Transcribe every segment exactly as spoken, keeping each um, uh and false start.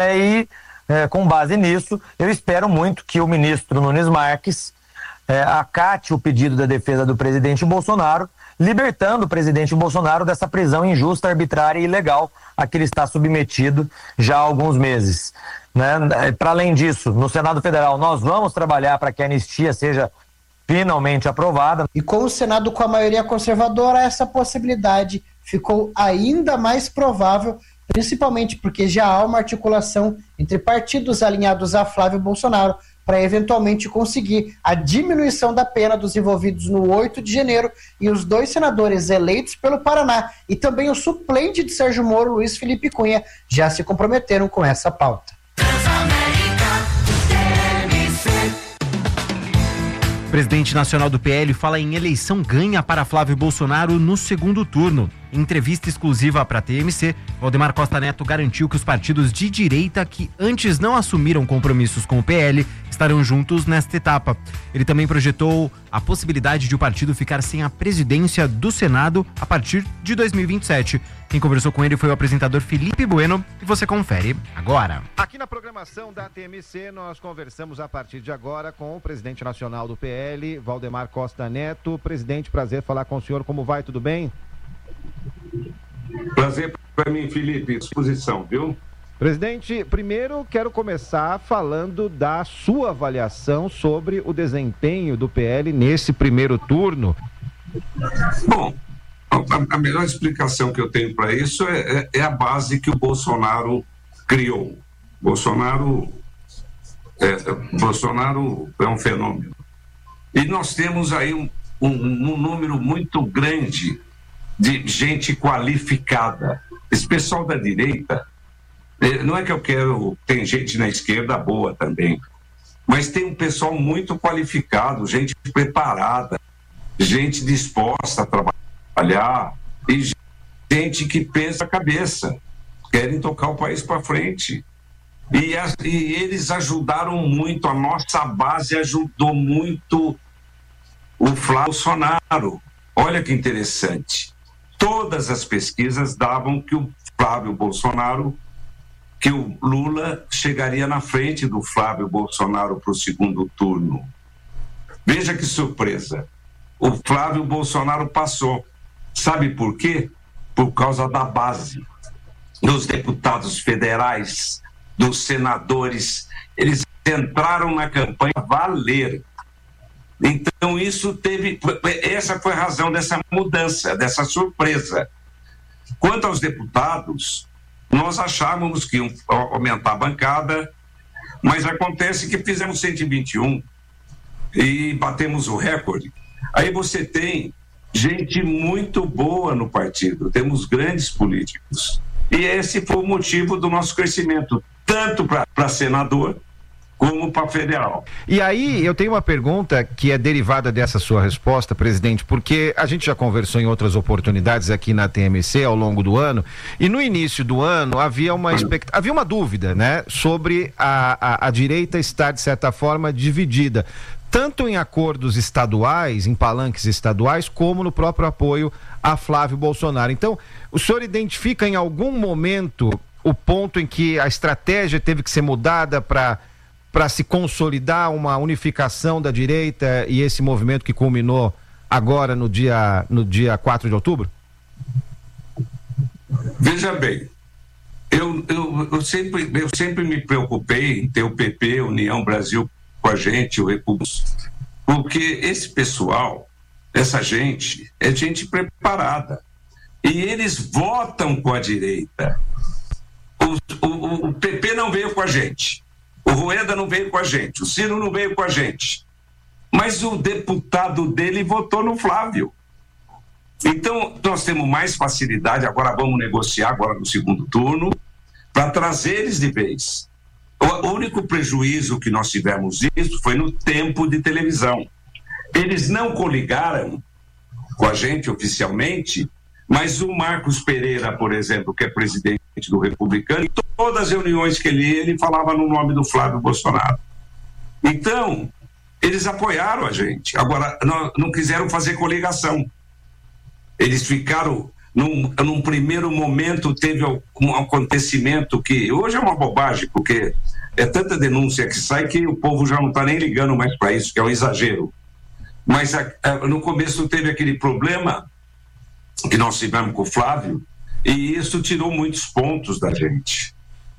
E é, com base nisso, eu espero muito que o ministro Nunes Marques é, acate o pedido da defesa do presidente Bolsonaro, libertando o presidente Bolsonaro dessa prisão injusta, arbitrária e ilegal a que ele está submetido já há alguns meses. Né? Para além disso, no Senado Federal, nós vamos trabalhar para que a anistia seja finalmente aprovada. E com o Senado com a maioria conservadora, essa possibilidade ficou ainda mais provável, principalmente porque já há uma articulação entre partidos alinhados a Flávio Bolsonaro para eventualmente conseguir a diminuição da pena dos envolvidos no oito de janeiro, e os dois senadores eleitos pelo Paraná e também o suplente de Sérgio Moro, Luiz Felipe Cunha, já se comprometeram com essa pauta. O presidente nacional do P L fala em eleição ganha para Flávio Bolsonaro no segundo turno. Em entrevista exclusiva para a T M C, Valdemar Costa Neto garantiu que os partidos de direita que antes não assumiram compromissos com o P L estarão juntos nesta etapa. Ele também projetou a possibilidade de o partido ficar sem a presidência do Senado a partir de dois mil e vinte e sete. Quem conversou com ele foi o apresentador Felipe Bueno, e você confere agora. Aqui na programação da T M C, nós conversamos a partir de agora com o presidente nacional do P L, Valdemar Costa Neto. Presidente, prazer falar com o senhor. Como vai? Tudo bem? Prazer para mim, Felipe. Disposição, viu? Presidente, primeiro quero começar falando da sua avaliação sobre o desempenho do P L nesse primeiro turno. Bom, a, a melhor explicação que eu tenho para isso é, é, é a base que o Bolsonaro criou. Bolsonaro é, Bolsonaro é um fenômeno. E nós temos aí um, um, um número muito grande de gente qualificada. Esse pessoal da direita, não é que eu quero, tem gente na esquerda boa também, mas tem um pessoal muito qualificado, gente preparada, gente disposta a trabalhar e gente que pensa a cabeça, querem tocar o país para frente. E, as, e eles ajudaram muito, a nossa base ajudou muito o Flávio Bolsonaro. Olha que interessante. Todas as pesquisas davam que o Flávio Bolsonaro, que o Lula chegaria na frente do Flávio Bolsonaro para o segundo turno. Veja que surpresa. O Flávio Bolsonaro passou. Sabe por quê? Por causa da base, dos deputados federais, dos senadores. Eles entraram na campanha a valer. Então isso teve, essa foi a razão dessa mudança, dessa surpresa. Quanto aos deputados, nós achávamos que iam aumentar a bancada, mas acontece que fizemos cento e vinte e um e batemos o recorde. Aí você tem gente muito boa no partido, temos grandes políticos. E esse foi o motivo do nosso crescimento, tanto para senador como para federal. E aí eu tenho uma pergunta que é derivada dessa sua resposta, presidente, porque a gente já conversou em outras oportunidades aqui na T M C ao longo do ano, e no início do ano havia uma expect... havia uma dúvida, né, sobre a, a, a direita estar, de certa forma, dividida, tanto em acordos estaduais, em palanques estaduais, como no próprio apoio a Flávio Bolsonaro. Então, o senhor identifica em algum momento o ponto em que a estratégia teve que ser mudada para para se consolidar uma unificação da direita e esse movimento que culminou agora no dia, no dia quatro de outubro? Veja bem, eu, eu, eu, sempre, eu sempre me preocupei em ter o P P, União Brasil com a gente, o Republicano, porque esse pessoal, essa gente, é gente preparada e eles votam com a direita. O, o, o P P não veio com a gente. O Rueda não veio com a gente, o Ciro não veio com a gente, mas o deputado dele votou no Flávio. Então, nós temos mais facilidade, agora vamos negociar agora no segundo turno, para trazer eles de vez. O único prejuízo que nós tivemos isso foi no tempo de televisão. Eles não coligaram com a gente oficialmente, mas o Marcos Pereira, por exemplo, que é presidente do Republicano, em todas as reuniões que ele ia, ele falava no nome do Flávio Bolsonaro. Então, eles apoiaram a gente. Agora, não, não quiseram fazer coligação. Eles ficaram num, num primeiro momento teve um acontecimento que hoje é uma bobagem, porque é tanta denúncia que sai que o povo já não está nem ligando mais para isso, que é um exagero. Mas a, a, no começo teve aquele problema que nós tivemos com o Flávio, e isso tirou muitos pontos da gente.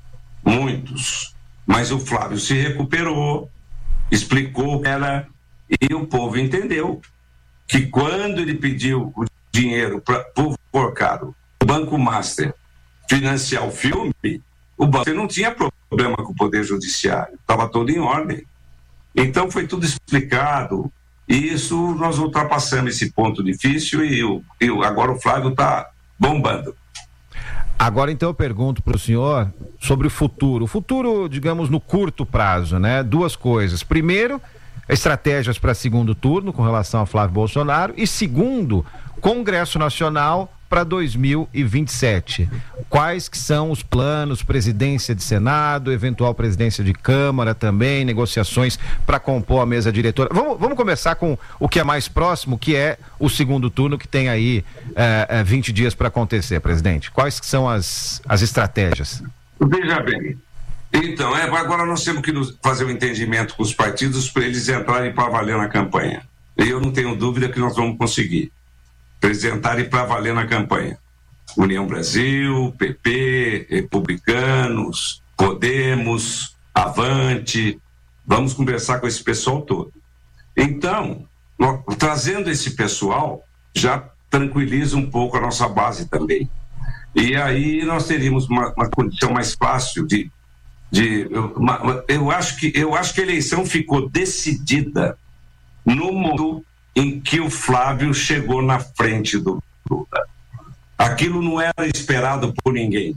Muitos. Mas o Flávio se recuperou, explicou ela, e o povo entendeu que quando ele pediu o dinheiro para o Porcaro, o Banco Master, financiar o filme, o banco não tinha problema com o Poder Judiciário, estava tudo em ordem. Então foi tudo explicado, e isso nós ultrapassamos esse ponto difícil, e, o, e agora o Flávio está bombando. Agora, então, eu pergunto para o senhor sobre o futuro. O futuro, digamos, no curto prazo, né? Duas coisas. Primeiro, estratégias para segundo turno com relação a Flávio Bolsonaro. E segundo, Congresso Nacional para dois mil e vinte e sete. Quais que são os planos, presidência de Senado, eventual presidência de Câmara também, negociações para compor a mesa diretora? Vamos, vamos começar com o que é mais próximo, que é o segundo turno, que tem aí é, vinte dias para acontecer, presidente. Quais que são as, as estratégias? Veja bem, então, é, agora nós temos que fazer um entendimento com os partidos para eles entrarem para valer na campanha. E eu não tenho dúvida que nós vamos conseguir apresentarem para valer na campanha. União Brasil, P P, Republicanos, Podemos, Avante, vamos conversar com esse pessoal todo. Então, nós, trazendo esse pessoal, já tranquiliza um pouco a nossa base também. E aí nós teríamos uma, uma condição mais fácil de... de uma, eu, acho que, eu acho que a eleição ficou decidida no momento em que o Flávio chegou na frente do Lula. Aquilo não era esperado por ninguém.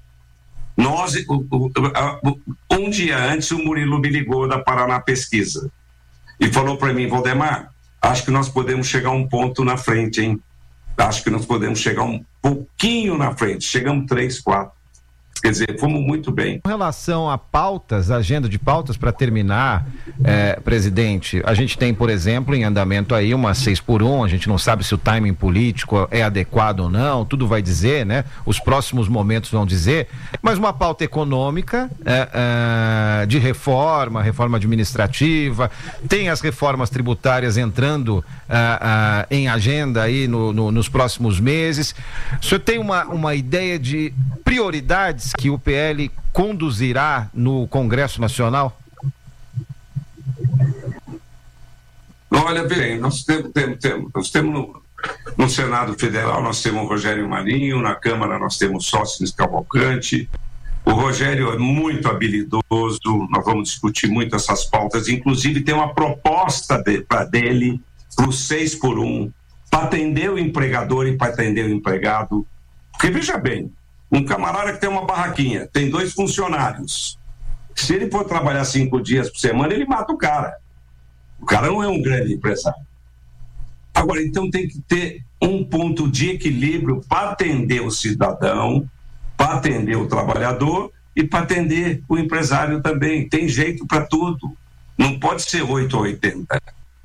Nós, um dia antes, o Murilo me ligou da Paraná Pesquisa e falou para mim: Valdemar, acho que nós podemos chegar um ponto na frente, hein? Acho que nós podemos chegar um pouquinho na frente. Chegamos três, quatro. Quer dizer, fomos muito bem. Com relação a pautas, agenda de pautas, para terminar, é, presidente, a gente tem, por exemplo, em andamento aí uma seis por um, a gente não sabe se o timing político é adequado ou não, tudo vai dizer, né? Os próximos momentos vão dizer, mas uma pauta econômica, é, é, de reforma, reforma administrativa, tem as reformas tributárias entrando é, é, em agenda aí no, no, nos próximos meses. O senhor tem uma, uma ideia de prioridades que o P L conduzirá no Congresso Nacional? Olha bem, nós temos, temos, temos, nós temos no, no Senado Federal, nós temos o Rogério Marinho, na Câmara nós temos Sócrates Cavalcante. O Rogério é muito habilidoso, nós vamos discutir muito essas pautas, inclusive tem uma proposta de, pra dele para o seis por um, para atender o empregador e para atender o empregado. Porque veja bem, um camarada que tem uma barraquinha, tem dois funcionários. Se ele for trabalhar cinco dias por semana, ele mata o cara. O cara não é um grande empresário. Agora, então tem que ter um ponto de equilíbrio para atender o cidadão, para atender o trabalhador e para atender o empresário também. Tem jeito para tudo. Não pode ser oito ou oitenta.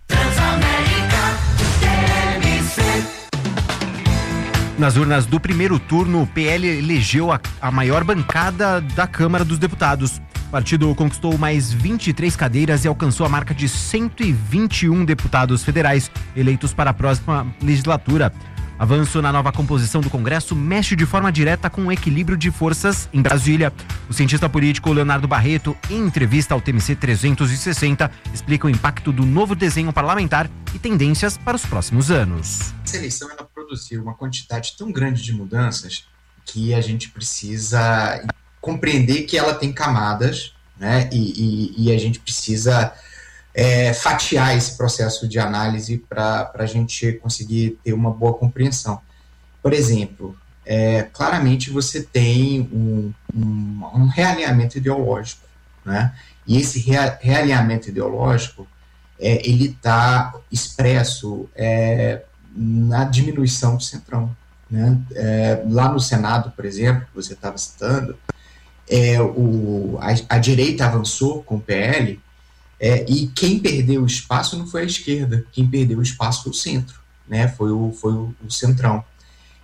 Nas urnas do primeiro turno, o P L elegeu a, a maior bancada da Câmara dos Deputados. O partido conquistou mais vinte e três cadeiras e alcançou a marca de cento e vinte e um deputados federais eleitos para a próxima legislatura. Avanço na nova composição do Congresso mexe de forma direta com o equilíbrio de forças em Brasília. O cientista político Leonardo Barreto, em entrevista ao T M C trezentos e sessenta, explica o impacto do novo desenho parlamentar e tendências para os próximos anos. Essa eleição ela produziu uma quantidade tão grande de mudanças que a gente precisa compreender que ela tem camadas, né? E, e, e a gente precisa É, fatiar esse processo de análise para a gente conseguir ter uma boa compreensão. Por exemplo, é, claramente você tem um, um, um realinhamento ideológico, né? E esse rea, realinhamento ideológico, é, ele está expresso é, na diminuição do centrão, né? É, lá no Senado, por exemplo, que você estava citando, é, o, a, a direita avançou com o P L. É, e quem perdeu o espaço não foi a esquerda, quem perdeu o espaço foi o centro, né? Foi o, foi o, o centrão.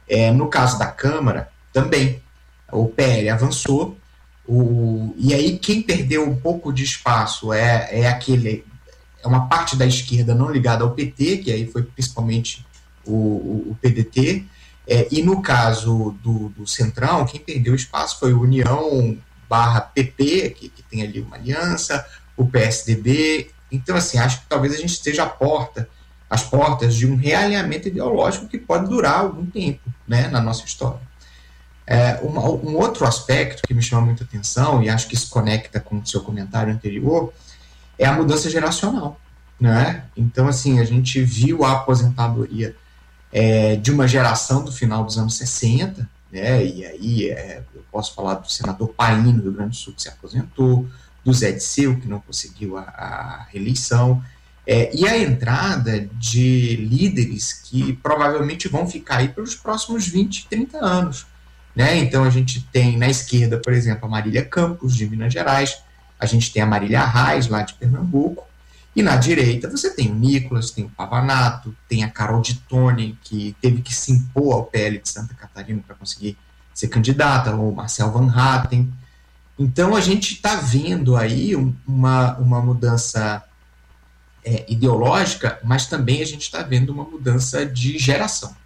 É, no caso da Câmara, também, o P L avançou, o, e aí quem perdeu um pouco de espaço é, é aquele, é uma parte da esquerda não ligada ao P T, que aí foi principalmente o, o, o P D T, é, e no caso do, do Centrão, quem perdeu espaço foi o União barra P P, que, que tem ali uma aliança, o P S D B. Então, assim, acho que talvez a gente esteja à porta, às portas de um realinhamento ideológico que pode durar algum tempo, né, na nossa história. É, uma, um outro aspecto que me chama muita atenção, e acho que isso conecta com o seu comentário anterior, é a mudança geracional, né? Então, assim, a gente viu a aposentadoria é, de uma geração do final dos anos sessenta, né? E aí é, eu posso falar do senador Paim, do Rio Grande do Sul, que se aposentou, do Zé Disseu, que não conseguiu a, a reeleição, é, e a entrada de líderes que provavelmente vão ficar aí pelos próximos vinte, trinta anos. Né? Então a gente tem na esquerda, por exemplo, a Marília Campos, de Minas Gerais, a gente tem a Marília Reis, lá de Pernambuco, e na direita você tem o Nicolas, tem o Pavanato, tem a Carol de Tone, que teve que se impor ao P L de Santa Catarina para conseguir ser candidata, ou o Marcel Van Hatten. Então a gente está vendo aí uma, uma mudança é, ideológica, mas também a gente está vendo uma mudança de geração.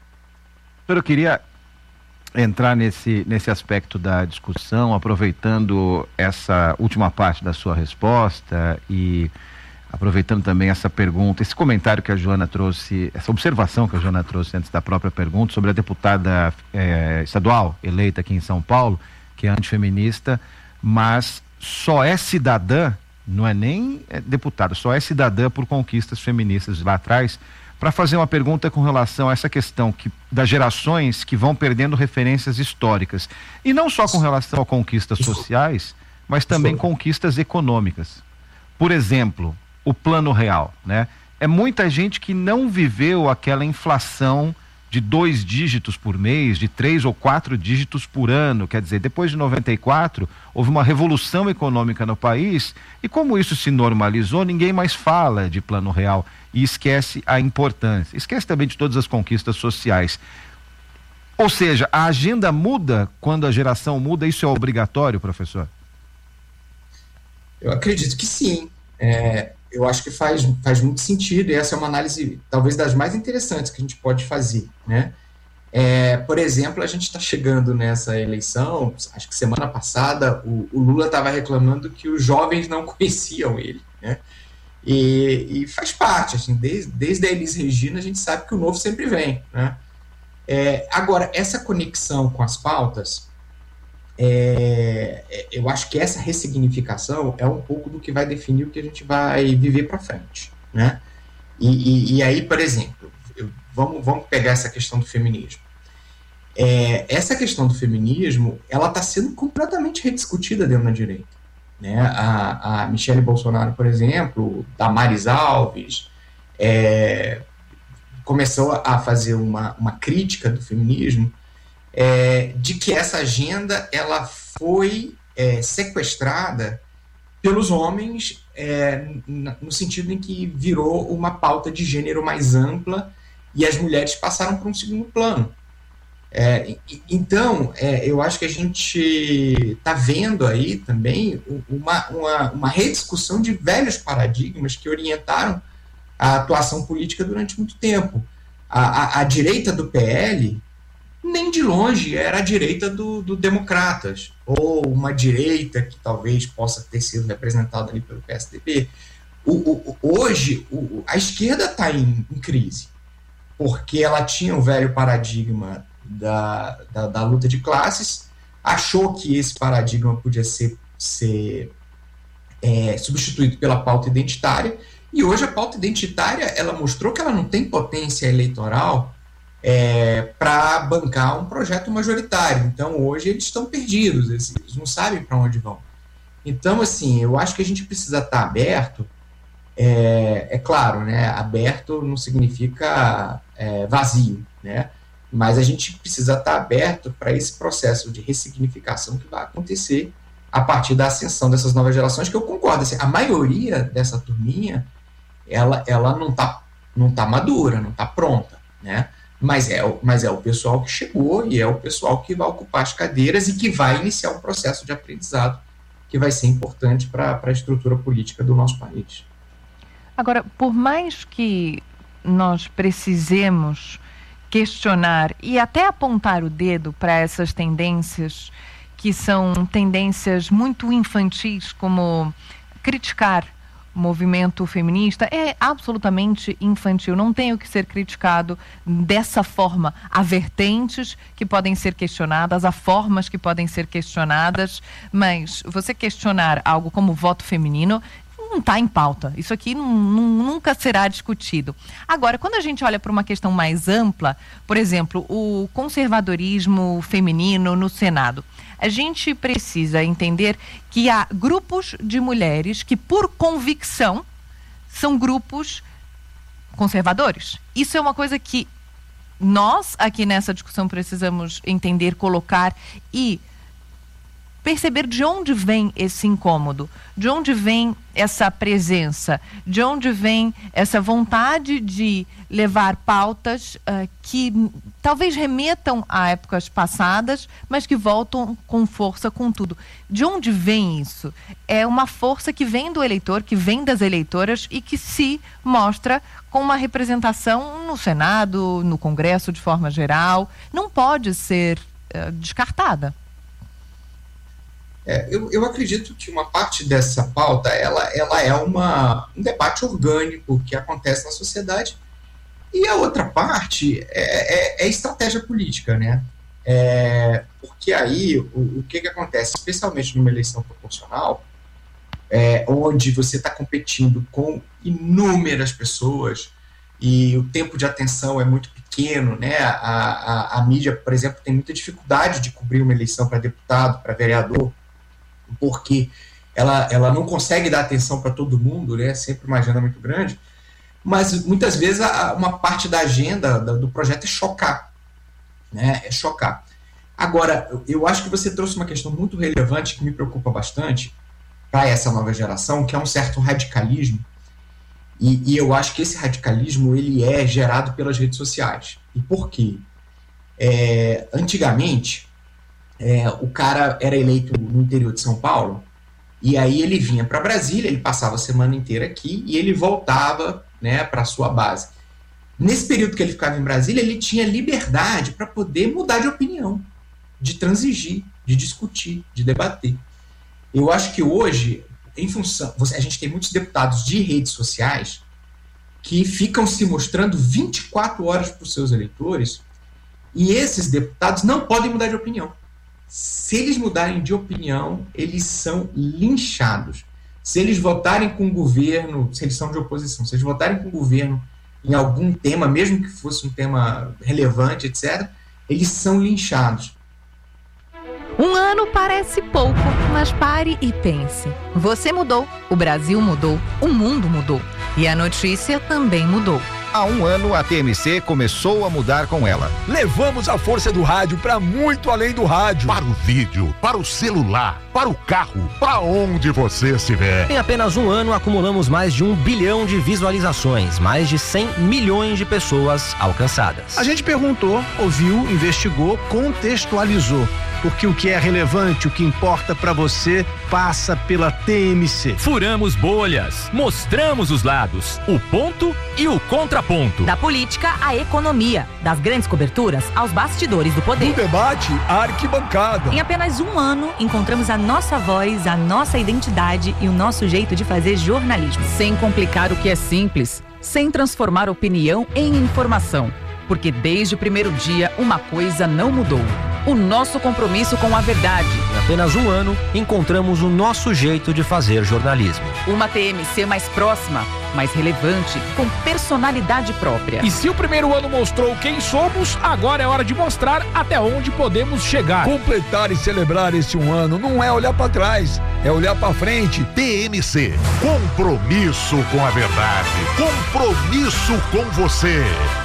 Eu queria entrar nesse, nesse aspecto da discussão, aproveitando essa última parte da sua resposta e aproveitando também essa pergunta, esse comentário que a Joana trouxe, essa observação que a Joana trouxe antes da própria pergunta sobre a deputada é, estadual eleita aqui em São Paulo, que é antifeminista, mas só é cidadã, não é nem deputada, só é cidadã por conquistas feministas lá atrás, para fazer uma pergunta com relação a essa questão que, das gerações que vão perdendo referências históricas. E não só com relação a conquistas sociais, mas também conquistas econômicas. Por exemplo, o Plano Real, né? É muita gente que não viveu aquela inflação de dois dígitos por mês, de três ou quatro dígitos por ano. Quer dizer, depois de noventa e quatro, houve uma revolução econômica no país e como isso se normalizou, ninguém mais fala de Plano Real e esquece a importância. Esquece também de todas as conquistas sociais. Ou seja, a agenda muda quando a geração muda, isso é obrigatório, professor? Eu acredito que sim. É, eu acho que faz, faz muito sentido, e essa é uma análise talvez das mais interessantes que a gente pode fazer, né? É, por exemplo, a gente está chegando nessa eleição, acho que semana passada o, o Lula estava reclamando que os jovens não conheciam ele, né? E, e faz parte, assim, desde, desde a Elis Regina a gente sabe que o novo sempre vem, né? É, agora, essa conexão com as pautas, é, eu acho que essa ressignificação é um pouco do que vai definir o que a gente vai viver para frente, né? E, e, e aí, por exemplo, eu, vamos, vamos pegar essa questão do feminismo. É, essa questão do feminismo, ela está sendo completamente rediscutida dentro da direita. Né? A, a Michele Bolsonaro, por exemplo, Damares Alves, é, começou a fazer uma, uma crítica do feminismo, é, de que essa agenda ela foi é, sequestrada pelos homens, é, no sentido em que virou uma pauta de gênero mais ampla e as mulheres passaram para um segundo plano. É, então, é, eu acho que a gente está vendo aí também uma, uma, uma rediscussão de velhos paradigmas que orientaram a atuação política durante muito tempo. A, a, a direita do P L, nem de longe, era a direita do, do Democratas, ou uma direita que talvez possa ter sido representada ali pelo P S D B. O, o, hoje, o, a esquerda está em, em crise, porque ela tinha o velho paradigma Da, da, da luta de classes, achou que esse paradigma podia ser, ser é, substituído pela pauta identitária, e hoje a pauta identitária ela mostrou que ela não tem potência eleitoral é, para bancar um projeto majoritário. Então hoje eles estão perdidos, eles, eles não sabem para onde vão. Então, assim, eu acho que a gente precisa estar aberto, é, é claro, né, aberto não significa é, vazio, né? Mas a gente precisa estar aberto para esse processo de ressignificação que vai acontecer a partir da ascensão dessas novas gerações, que eu concordo, assim, a maioria dessa turminha, ela, ela não está não tá madura, não está pronta, né? mas é, mas é o pessoal que chegou e é o pessoal que vai ocupar as cadeiras e que vai iniciar um processo de aprendizado que vai ser importante para a estrutura política do nosso país. Agora, por mais que nós precisemos questionar e até apontar o dedo para essas tendências que são tendências muito infantis, como criticar o movimento feminista, é absolutamente infantil, não tem o que ser criticado dessa forma. Há vertentes que podem ser questionadas, há formas que podem ser questionadas, mas você questionar algo como voto feminino não está em pauta. Isso aqui não, não, nunca será discutido. Agora, quando a gente olha para uma questão mais ampla, por exemplo, o conservadorismo feminino no Senado, a gente precisa entender que há grupos de mulheres que, por convicção, são grupos conservadores. Isso é uma coisa que nós, aqui nessa discussão, precisamos entender, colocar e perceber de onde vem esse incômodo, de onde vem essa presença, de onde vem essa vontade de levar pautas uh, que talvez remetam a épocas passadas, mas que voltam com força com tudo. De onde vem isso? É uma força que vem do eleitor, que vem das eleitoras e que se mostra com uma representação no Senado, no Congresso de forma geral. Não pode ser uh, descartada. É, eu, eu acredito que uma parte dessa pauta ela, ela é uma, um debate orgânico que acontece na sociedade, e a outra parte é, é, é estratégia política, né? É, porque aí o, o que, que acontece, especialmente numa eleição proporcional, é, onde você está competindo com inúmeras pessoas e o tempo de atenção é muito pequeno, né? A, a, a mídia, por exemplo, tem muita dificuldade de cobrir uma eleição para deputado, para vereador, porque ela, ela não consegue dar atenção para todo mundo, né? Sempre uma agenda muito grande, mas muitas vezes a, uma parte da agenda da, do projeto é chocar, né? É chocar. Agora, eu, eu acho que você trouxe uma questão muito relevante que me preocupa bastante para essa nova geração, que é um certo radicalismo, e, e eu acho que esse radicalismo ele é gerado pelas redes sociais. E por quê? É, antigamente, É, o cara era eleito no interior de São Paulo, e aí ele vinha para Brasília, ele passava a semana inteira aqui, e ele voltava, né, para a sua base. Nesse período que ele ficava em Brasília, ele tinha liberdade para poder mudar de opinião, de transigir, de discutir, de debater. Eu acho que hoje, em função, a gente tem muitos deputados de redes sociais que ficam se mostrando vinte e quatro horas para os seus eleitores, e esses deputados não podem mudar de opinião. Se eles mudarem de opinião, eles são linchados. Se eles votarem com o governo, se eles são de oposição, se eles votarem com o governo em algum tema, mesmo que fosse um tema relevante, etcétera, eles são linchados. Um ano parece pouco, mas pare e pense. Você mudou, o Brasil mudou, o mundo mudou. E a notícia também mudou. Há um ano, a T M C começou a mudar com ela. Levamos a força do rádio para muito além do rádio. Para o vídeo, para o celular, para o carro, para onde você estiver. Em apenas um ano, acumulamos mais de um bilhão de visualizações, mais de cem milhões de pessoas alcançadas. A gente perguntou, ouviu, investigou, contextualizou. Porque o que é relevante, o que importa para você, passa pela T M C. Furamos bolhas, mostramos os lados, o ponto e o contraponto. Da política à economia, das grandes coberturas aos bastidores do poder. Do debate à arquibancada. Em apenas um ano, encontramos a nossa voz, a nossa identidade e o nosso jeito de fazer jornalismo. Sem complicar o que é simples, sem transformar opinião em informação. Porque desde o primeiro dia, uma coisa não mudou. O nosso compromisso com a verdade. Em apenas um ano, encontramos o nosso jeito de fazer jornalismo. Uma T M C mais próxima, mais relevante, com personalidade própria. E se o primeiro ano mostrou quem somos, agora é hora de mostrar até onde podemos chegar. Completar e celebrar esse um ano não é olhar para trás, é olhar para frente. T M C, compromisso com a verdade, compromisso com você.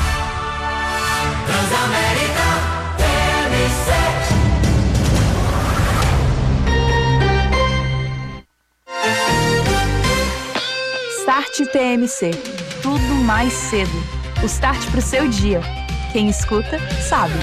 Transamérica T M C. Start T M C. Tudo mais cedo. O start pro seu dia. Quem escuta, sabe.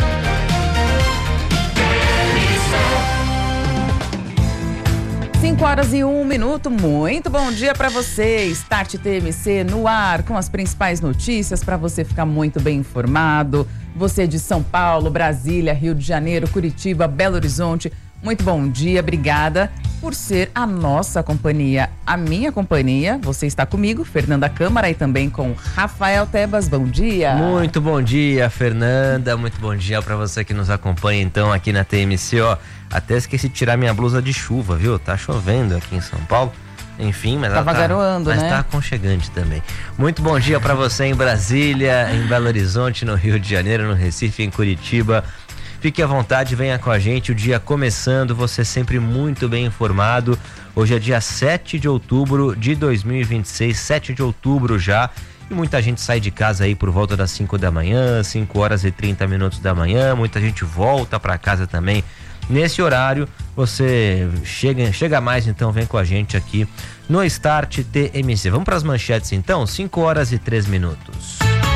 cinco horas e um minuto, muito bom dia para você. Start T M C no ar com as principais notícias para você ficar muito bem informado. Você de São Paulo, Brasília, Rio de Janeiro, Curitiba, Belo Horizonte, muito bom dia, obrigada por ser a nossa companhia, a minha companhia. Você está comigo, Fernanda Câmara, e também com Rafael Tebas. Bom dia. Muito bom dia, Fernanda. Muito bom dia para você que nos acompanha então aqui na T M C, ó. Até esqueci de tirar minha blusa de chuva, viu? Tá chovendo aqui em São Paulo. Enfim, mas Tava ela tá, garoando, mas né? tá aconchegante também. Muito bom dia para você em Brasília, em Belo Horizonte, no Rio de Janeiro, no Recife, em Curitiba. Fique à vontade, venha com a gente, o dia começando, você sempre muito bem informado. Hoje é dia sete de outubro de dois mil e vinte e seis, sete de outubro já. E muita gente sai de casa aí por volta das cinco da manhã, cinco horas e trinta minutos da manhã. Muita gente volta para casa também nesse horário. Você chega, chega mais, então vem com a gente aqui no Start T M C. Vamos para as manchetes então, cinco horas e três minutos.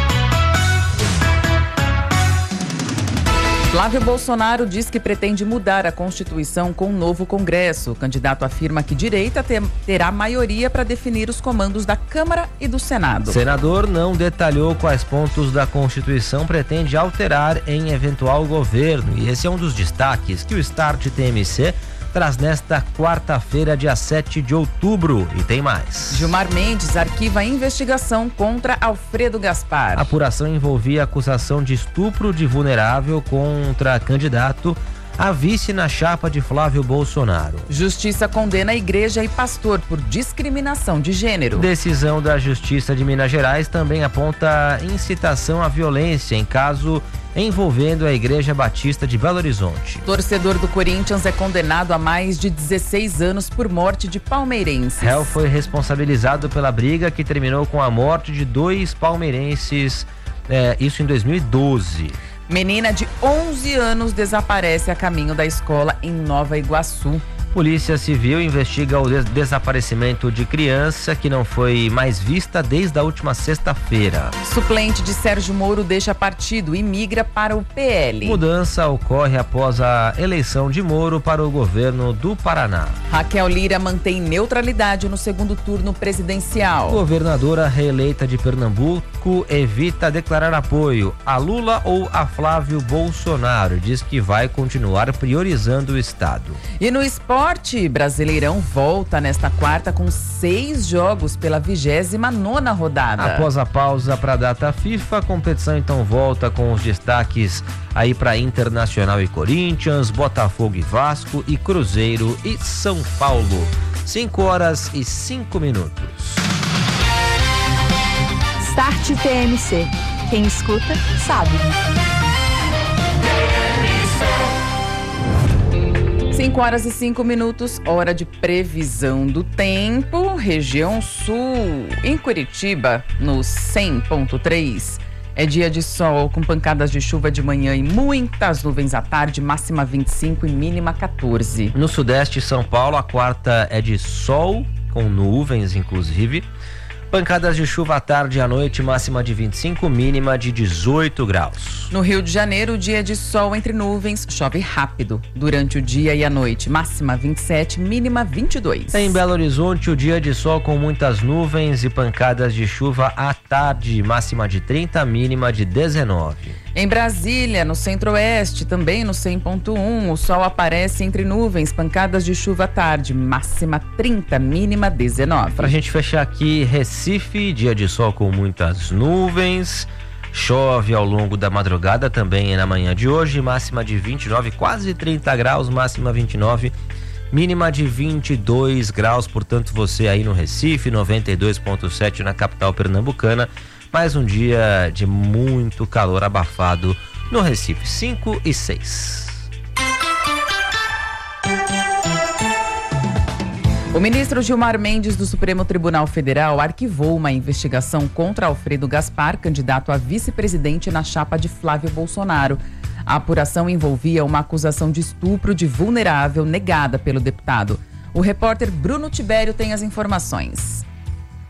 Flávio Bolsonaro diz que pretende mudar a Constituição com um novo Congresso. O candidato afirma que direita ter, terá maioria para definir os comandos da Câmara e do Senado. O senador não detalhou quais pontos da Constituição pretende alterar em eventual governo. E esse é um dos destaques que o Start T M C traz nesta quarta-feira, dia sete de outubro. E tem mais. Gilmar Mendes arquiva a investigação contra Alfredo Gaspar. A apuração envolvia acusação de estupro de vulnerável contra candidato a vice na chapa de Flávio Bolsonaro. Justiça condena igreja e pastor por discriminação de gênero. Decisão da Justiça de Minas Gerais também aponta incitação à violência em caso envolvendo a Igreja Batista de Belo Horizonte. Torcedor do Corinthians é condenado a mais de dezesseis anos por morte de palmeirenses. Réu foi responsabilizado pela briga que terminou com a morte de dois palmeirenses, é, isso em dois mil e doze. Menina de onze anos desaparece a caminho da escola em Nova Iguaçu. Polícia Civil investiga o des- desaparecimento de criança que não foi mais vista desde a última sexta-feira. Suplente de Sérgio Moro deixa partido e migra para o P L. Mudança ocorre após a eleição de Moro para o governo do Paraná. Raquel Lira mantém neutralidade no segundo turno presidencial. Governadora reeleita de Pernambuco evita declarar apoio a Lula ou a Flávio Bolsonaro. Diz que vai continuar priorizando o estado. E no esporte, Brasileirão volta nesta quarta com seis jogos pela vigésima nona rodada. Após a pausa para a data FIFA, a competição então volta com os destaques aí para Internacional e Corinthians, Botafogo e Vasco e Cruzeiro e São Paulo. cinco horas e cinco minutos. Start T M C. Quem escuta, sabe. cinco horas e cinco minutos, hora de previsão do tempo, região sul, em Curitiba, no cem ponto três. É dia de sol com pancadas de chuva de manhã e muitas nuvens à tarde, máxima vinte e cinco e mínima quatorze. No sudeste de São Paulo, a quarta é de sol, com nuvens inclusive. Pancadas de chuva à tarde e à noite, máxima de vinte e cinco, mínima de dezoito graus. No Rio de Janeiro, dia de sol entre nuvens, chove rápido durante o dia e a noite, máxima vinte e sete, mínima vinte e dois. Em Belo Horizonte, o dia de sol com muitas nuvens e pancadas de chuva à tarde, máxima de trinta, mínima de dezenove. Em Brasília, no centro-oeste, também no cem ponto um, o sol aparece entre nuvens, pancadas de chuva à tarde, máxima trinta, mínima dezenove. Pra gente fechar aqui, Recife, dia de sol com muitas nuvens, chove ao longo da madrugada também na manhã de hoje, máxima de vinte e nove, quase trinta graus, máxima vinte e nove, mínima de vinte e dois graus, portanto você aí no Recife, noventa e dois ponto sete na capital pernambucana. Mais um dia de muito calor abafado no Recife, cinco e seis. O ministro Gilmar Mendes do Supremo Tribunal Federal arquivou uma investigação contra Alfredo Gaspar, candidato a vice-presidente na chapa de Flávio Bolsonaro. A apuração envolvia uma acusação de estupro de vulnerável negada pelo deputado. O repórter Bruno Tibério tem as informações.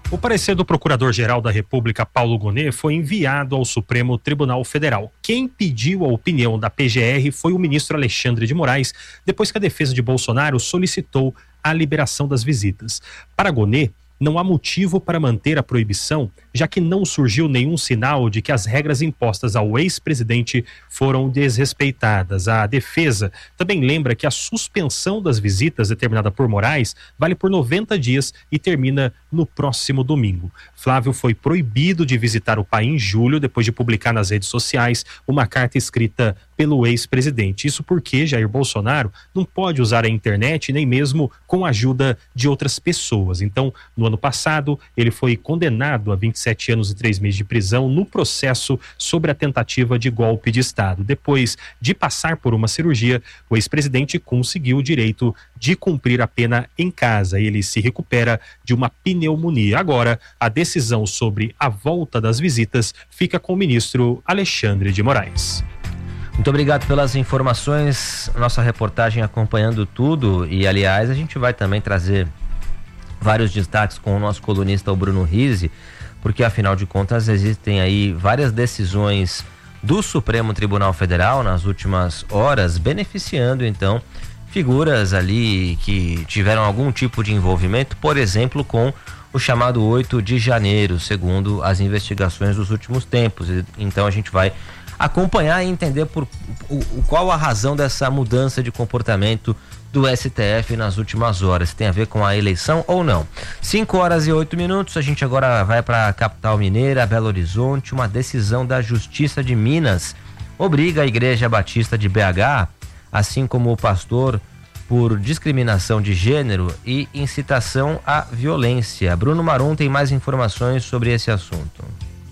O parecer do Procurador-Geral da República, Paulo Gonet, foi enviado ao Supremo Tribunal Federal. Quem pediu a opinião da P G R foi o ministro Alexandre de Moraes, depois que a defesa de Bolsonaro solicitou a liberação das visitas. Para Gonet, não há motivo para manter a proibição, já que não surgiu nenhum sinal de que as regras impostas ao ex-presidente foram desrespeitadas. A defesa também lembra que a suspensão das visitas determinada por Moraes vale por noventa dias e termina no próximo domingo. Flávio foi proibido de visitar o pai em julho, depois de publicar nas redes sociais uma carta escrita pelo ex-presidente. Isso porque Jair Bolsonaro não pode usar a internet nem mesmo com a ajuda de outras pessoas. Então, no ano passado, ele foi condenado a vinte e sete anos e três meses de prisão no processo sobre a tentativa de golpe de Estado. Depois de passar por uma cirurgia, o ex-presidente conseguiu o direito de cumprir a pena em casa. Ele se recupera de uma pneumonia. Agora, a decisão sobre a volta das visitas fica com o ministro Alexandre de Moraes. Muito obrigado pelas informações, nossa reportagem acompanhando tudo, e aliás a gente vai também trazer vários destaques com o nosso colunista, o Bruno Rizzi, porque afinal de contas existem aí várias decisões do Supremo Tribunal Federal nas últimas horas, beneficiando então figuras ali que tiveram algum tipo de envolvimento, por exemplo, com o chamado oito de janeiro, segundo as investigações dos últimos tempos. Então a gente vai acompanhar e entender por, o, qual a razão dessa mudança de comportamento do S T F nas últimas horas. Tem a ver com a eleição ou não? cinco horas e oito minutos, a gente agora vai para a capital mineira, Belo Horizonte. Uma decisão da Justiça de Minas obriga a Igreja Batista de B H, assim como o pastor, por discriminação de gênero e incitação à violência. Bruno Marum tem mais informações sobre esse assunto.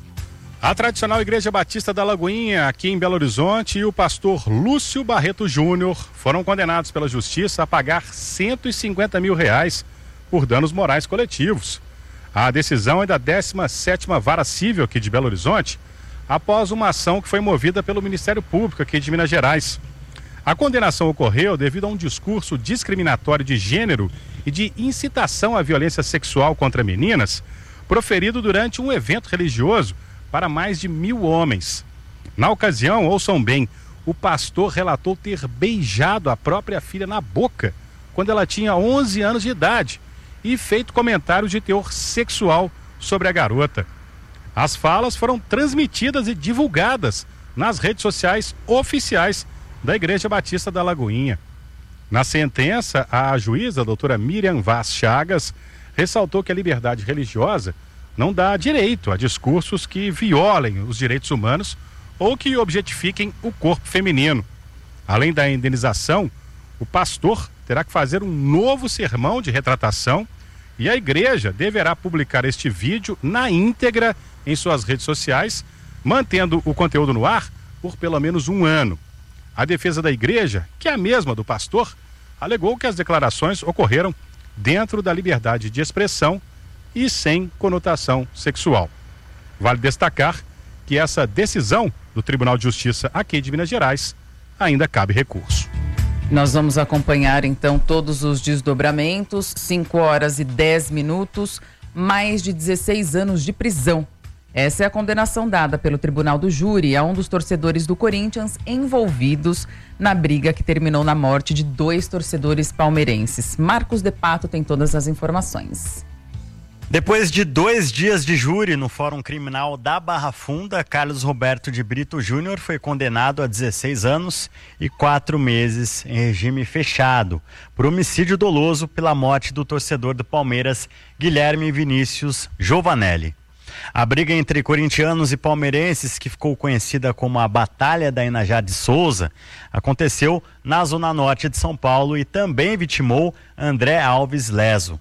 A tradicional Igreja Batista da Lagoinha, aqui em Belo Horizonte, e o pastor Lúcio Barreto Júnior foram condenados pela Justiça a pagar cento e cinquenta mil reais por danos morais coletivos. A decisão é da décima sétima Vara Civil aqui de Belo Horizonte, após uma ação que foi movida pelo Ministério Público aqui de Minas Gerais. A condenação ocorreu devido a um discurso discriminatório de gênero e de incitação à violência sexual contra meninas, proferido durante um evento religioso para mais de mil homens. Na ocasião, ouçam bem, o pastor relatou ter beijado a própria filha na boca quando ela tinha onze anos de idade e feito comentários de teor sexual sobre a garota. As falas foram transmitidas e divulgadas nas redes sociais oficiais da Igreja Batista da Lagoinha. Na sentença, a juíza, a doutora Miriam Vaz Chagas, ressaltou que a liberdade religiosa não dá direito a discursos que violem os direitos humanos ou que objetifiquem o corpo feminino. Além da indenização, o pastor terá que fazer um novo sermão de retratação e a igreja deverá publicar este vídeo na íntegra em suas redes sociais, mantendo o conteúdo no ar por pelo menos um ano. A defesa da igreja, que é a mesma do pastor, alegou que as declarações ocorreram dentro da liberdade de expressão e sem conotação sexual. Vale destacar que essa decisão do Tribunal de Justiça aqui de Minas Gerais ainda cabe recurso. Nós vamos acompanhar então todos os desdobramentos. cinco horas e dez minutos, mais de dezesseis anos de prisão. Essa é a condenação dada pelo Tribunal do Júri a um dos torcedores do Corinthians envolvidos na briga que terminou na morte de dois torcedores palmeirenses. Marcos de Pato tem todas as informações. Depois de dois dias de júri no Fórum Criminal da Barra Funda, Carlos Roberto de Brito Júnior foi condenado a dezesseis anos e quatro meses em regime fechado por homicídio doloso pela morte do torcedor do Palmeiras, Guilherme Vinícius Giovanelli. A briga entre corintianos e palmeirenses, que ficou conhecida como a Batalha da Inajá de Souza, aconteceu na zona norte de São Paulo e também vitimou André Alves Leso.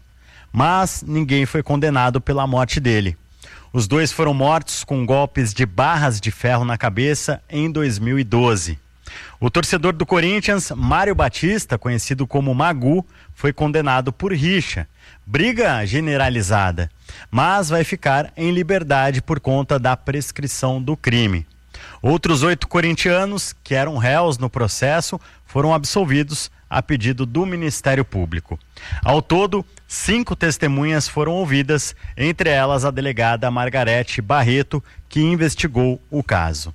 Mas ninguém foi condenado pela morte dele. Os dois foram mortos com golpes de barras de ferro na cabeça em dois mil e doze. O torcedor do Corinthians, Mário Batista, conhecido como Magu, foi condenado por rixa, briga generalizada, mas vai ficar em liberdade por conta da prescrição do crime. Outros oito corintianos, que eram réus no processo, foram absolvidos a pedido do Ministério Público. Ao todo, cinco testemunhas foram ouvidas, entre elas a delegada Margarete Barreto, que investigou o caso.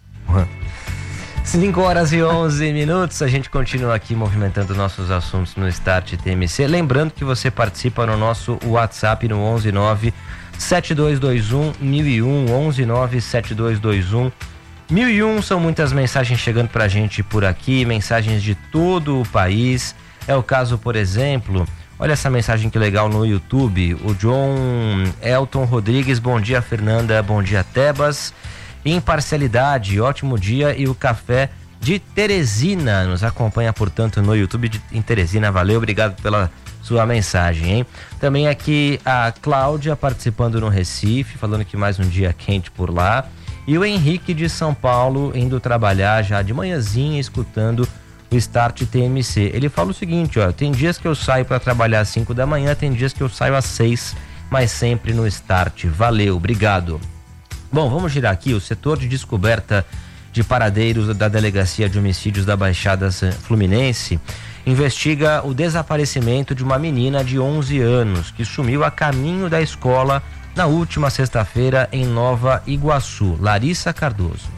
cinco horas e onze minutos, a gente continua aqui movimentando nossos assuntos no Start T M C. Lembrando que você participa no nosso WhatsApp no onze nove sete dois dois um mil e um, onze nove sete dois dois um mil e um. São muitas mensagens chegando pra gente por aqui, mensagens de todo o país. É o caso, por exemplo, olha essa mensagem que legal no YouTube. O John Elton Rodrigues, bom dia Fernanda, bom dia Tebas. Imparcialidade, ótimo dia, e o café de Teresina nos acompanha, portanto, no YouTube de, em Teresina. Valeu, obrigado pela sua mensagem, hein? Também aqui a Cláudia participando no Recife, falando que mais um dia quente por lá. E o Henrique de São Paulo indo trabalhar já de manhãzinha, escutando o Start T M C. Ele fala o seguinte, ó, tem dias que eu saio para trabalhar às cinco da manhã, tem dias que eu saio às seis, mas sempre no Start. Valeu, obrigado. Bom, vamos girar aqui. O setor de descoberta de paradeiros da Delegacia de Homicídios da Baixada Fluminense investiga o desaparecimento de uma menina de onze anos que sumiu a caminho da escola na última sexta-feira em Nova Iguaçu. Larissa Cardoso.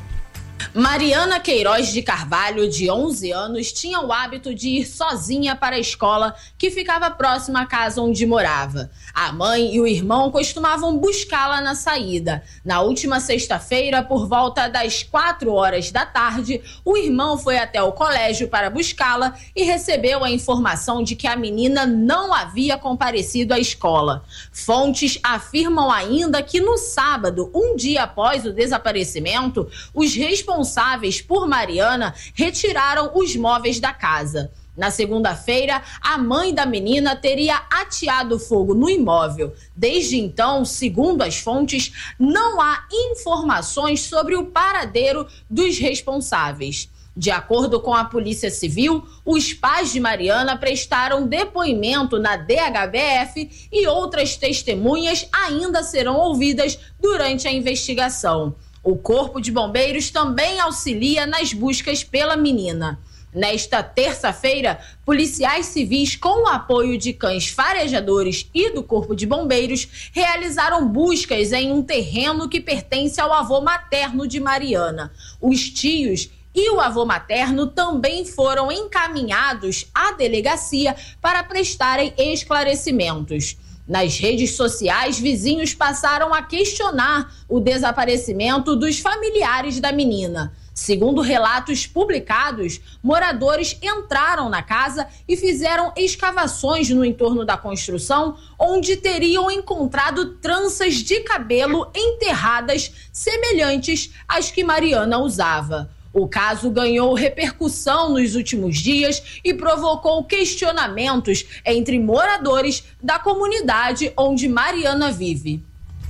Mariana Queiroz de Carvalho, de onze anos, tinha o hábito de ir sozinha para a escola que ficava próxima à casa onde morava. A mãe e o irmão costumavam buscá-la na saída. Na última sexta-feira, por volta das quatro horas da tarde, o irmão foi até o colégio para buscá-la e recebeu a informação de que a menina não havia comparecido à escola. Fontes afirmam ainda que no sábado, um dia após o desaparecimento, os responsáveis responsáveis por Mariana retiraram os móveis da casa. Na segunda-feira, a mãe da menina teria ateado fogo no imóvel. Desde então, segundo as fontes, não há informações sobre o paradeiro dos responsáveis. De acordo com a Polícia Civil, os pais de Mariana prestaram depoimento na D H B F e outras testemunhas ainda serão ouvidas durante a investigação. O Corpo de Bombeiros também auxilia nas buscas pela menina. Nesta terça-feira, policiais civis, com o apoio de cães farejadores e do Corpo de Bombeiros, realizaram buscas em um terreno que pertence ao avô materno de Mariana. Os tios e o avô materno também foram encaminhados à delegacia para prestarem esclarecimentos. Nas redes sociais, vizinhos passaram a questionar o desaparecimento dos familiares da menina. Segundo relatos publicados, moradores entraram na casa e fizeram escavações no entorno da construção, onde teriam encontrado tranças de cabelo enterradas semelhantes às que Mariana usava. O caso ganhou repercussão nos últimos dias e provocou questionamentos entre moradores da comunidade onde Mariana vive.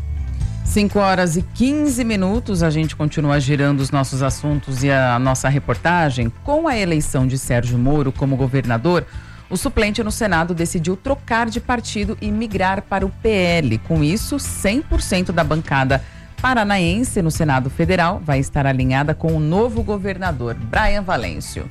cinco horas e quinze minutos, a gente continua girando os nossos assuntos e a nossa reportagem. Com a eleição de Sérgio Moro como governador, o suplente no Senado decidiu trocar de partido e migrar para o P L. Com isso, cem por cento da bancada paranaense no Senado Federal vai estar alinhada com o novo governador, Brian Valêncio.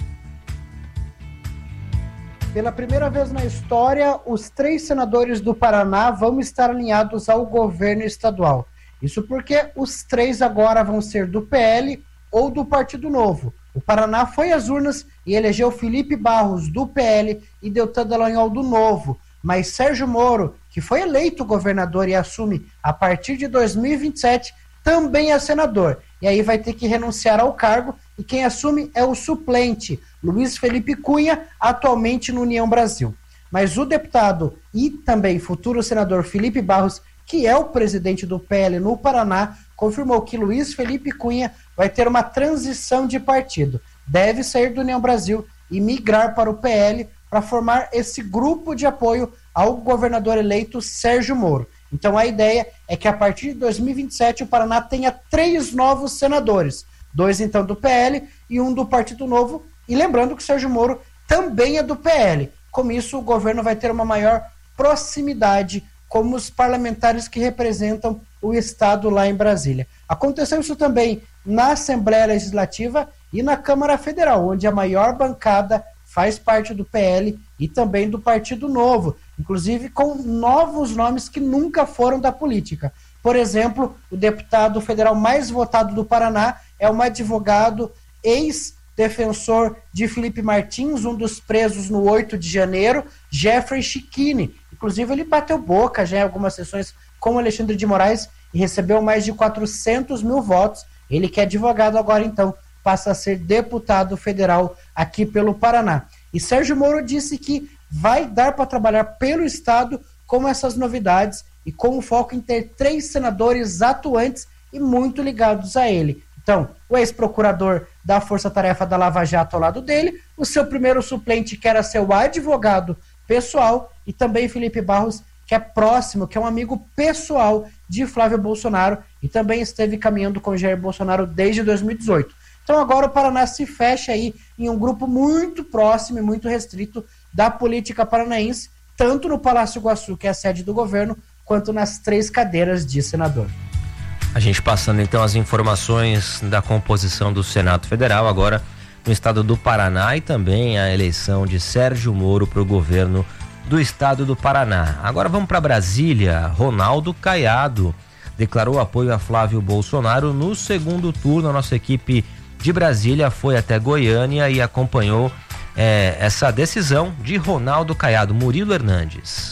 Pela primeira vez na história, os três senadores do Paraná vão estar alinhados ao governo estadual. Isso porque os três agora vão ser do P L ou do Partido Novo. O Paraná foi às urnas e elegeu Felipe Barros, do P L, e Deltan Dallagnol, do Novo. Mas Sérgio Moro, que foi eleito governador e assume a partir de dois mil e vinte e sete, também é senador. E aí vai ter que renunciar ao cargo, e quem assume é o suplente, Luiz Felipe Cunha, atualmente no União Brasil. Mas o deputado e também futuro senador Felipe Barros, que é o presidente do P L no Paraná, confirmou que Luiz Felipe Cunha vai ter uma transição de partido. Deve sair do União Brasil e migrar para o P L para formar esse grupo de apoio ao governador eleito Sérgio Moro. Então a ideia é que a partir de dois mil e vinte e sete o Paraná tenha três novos senadores, dois então do P L e um do Partido Novo, e lembrando que Sérgio Moro também é do P L. Com isso, o governo vai ter uma maior proximidade como os parlamentares que representam o Estado lá em Brasília. Aconteceu isso também na Assembleia Legislativa e na Câmara Federal, onde a maior bancada faz parte do P L e também do Partido Novo, inclusive com novos nomes que nunca foram da política. Por exemplo, o deputado federal mais votado do Paraná é um advogado ex-defensor de Felipe Martins, um dos presos no oito de janeiro, Jeffrey Chiquini. Inclusive, ele bateu boca já em algumas sessões com Alexandre de Moraes e recebeu mais de quatrocentos mil votos. Ele que é advogado agora, então, passa a ser deputado federal aqui pelo Paraná. E Sérgio Moro disse que vai dar para trabalhar pelo Estado com essas novidades e com o foco em ter três senadores atuantes e muito ligados a ele. Então, o ex-procurador da Força Tarefa da Lava Jato ao lado dele, o seu primeiro suplente, que era seu advogado pessoal, e também Felipe Barros, que é próximo, que é um amigo pessoal de Flávio Bolsonaro e também esteve caminhando com Jair Bolsonaro desde dois mil e dezoito. Então agora o Paraná se fecha aí em um grupo muito próximo e muito restrito da política paranaense, tanto no Palácio Iguaçu, que é a sede do governo, quanto nas três cadeiras de senador. A gente passando então as informações da composição do Senado Federal, agora no estado do Paraná, e também a eleição de Sérgio Moro para o governo do estado do Paraná. Agora vamos para Brasília. Ronaldo Caiado declarou apoio a Flávio Bolsonaro no segundo turno. A nossa equipe de Brasília foi até Goiânia e acompanhou é, essa decisão de Ronaldo Caiado. Murilo Hernandes.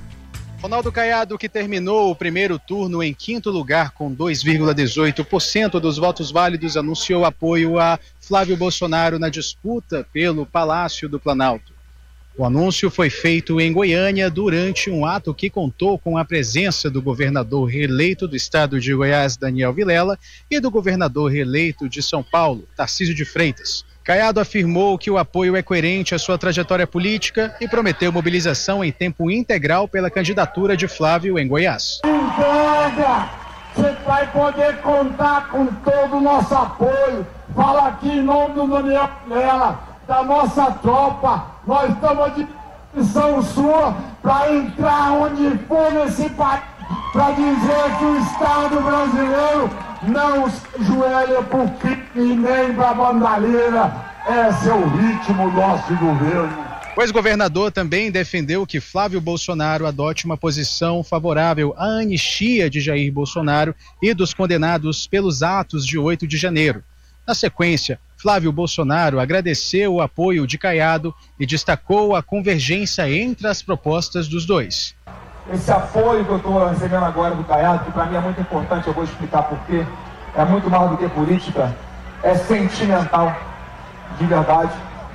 Ronaldo Caiado, que terminou o primeiro turno em quinto lugar com dois vírgula dezoito por cento dos votos válidos, anunciou apoio a Flávio Bolsonaro na disputa pelo Palácio do Planalto. O anúncio foi feito em Goiânia durante um ato que contou com a presença do governador reeleito do estado de Goiás, Daniel Vilela, e do governador reeleito de São Paulo, Tarcísio de Freitas. Caiado afirmou que o apoio é coerente à sua trajetória política e prometeu mobilização em tempo integral pela candidatura de Flávio em Goiás. Entenda, você vai poder contar com todo o nosso apoio. Fala aqui em nome do Daniel Vilela, da nossa tropa. Nós estamos à disposição sua para entrar onde for nesse país, para dizer que o Estado brasileiro não se ajoelha por crime nem para bandalheira. Esse é o ritmo nosso governo. O ex-governador também defendeu que Flávio Bolsonaro adote uma posição favorável à anistia de Jair Bolsonaro e dos condenados pelos atos de oito de janeiro. Na sequência, Flávio Bolsonaro agradeceu o apoio de Caiado e destacou a convergência entre as propostas dos dois. Esse apoio que eu estou recebendo agora do Caiado, que para mim é muito importante, eu vou explicar por quê, é muito mais do que política, é sentimental, de verdade.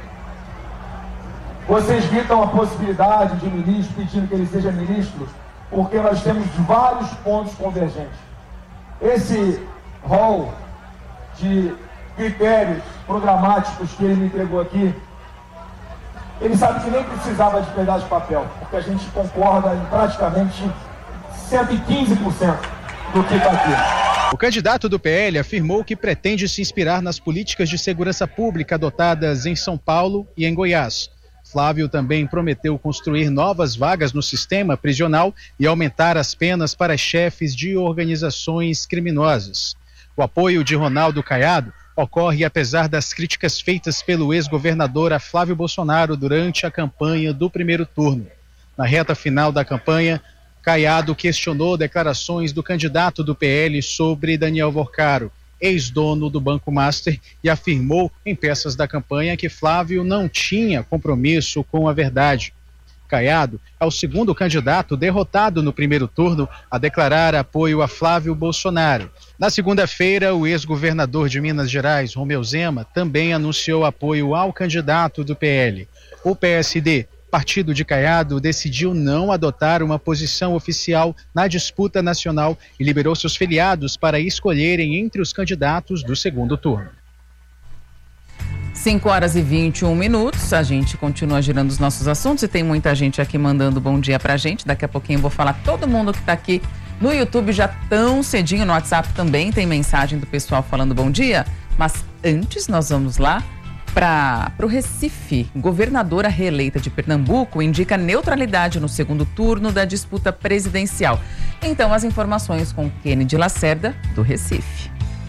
Vocês gritam a possibilidade de ministro, pedindo que ele seja ministro, porque nós temos vários pontos convergentes. Esse rol de critérios programáticos que ele me entregou aqui, ele sabe que nem precisava de pedaço de papel, porque a gente concorda em praticamente cento e quinze por cento do que está aqui. O candidato do P L afirmou que pretende se inspirar nas políticas de segurança pública adotadas em São Paulo e em Goiás. Flávio também prometeu construir novas vagas no sistema prisional e aumentar as penas para chefes de organizações criminosas. O apoio de Ronaldo Caiado ocorre apesar das críticas feitas pelo ex-governador a Flávio Bolsonaro durante a campanha do primeiro turno. Na reta final da campanha, Caiado questionou declarações do candidato do P L sobre Daniel Vorcaro, ex-dono do Banco Master, e afirmou em peças da campanha que Flávio não tinha compromisso com a verdade. Caiado é o segundo candidato derrotado no primeiro turno a declarar apoio a Flávio Bolsonaro. Na segunda-feira, o ex-governador de Minas Gerais, Romeu Zema, também anunciou apoio ao candidato do P L. O P S D, partido de Caiado, decidiu não adotar uma posição oficial na disputa nacional e liberou seus filiados para escolherem entre os candidatos do segundo turno. cinco horas e vinte e um minutos, a gente continua girando os nossos assuntos e tem muita gente aqui mandando bom dia pra gente. Daqui a pouquinho eu vou falar todo mundo que tá aqui no YouTube já tão cedinho, no WhatsApp também tem mensagem do pessoal falando bom dia. Mas antes nós vamos lá para o Recife. Governadora reeleita de Pernambuco indica neutralidade no segundo turno da disputa presidencial. Então as informações com Kennedy Lacerda, do Recife.